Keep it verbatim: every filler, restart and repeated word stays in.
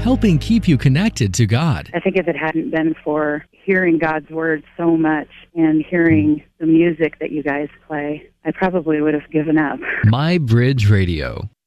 helping keep you connected to God. I think if it hadn't been for hearing God's Word so much and hearing the music that you guys play, I probably would have given up. My Bridge Radio.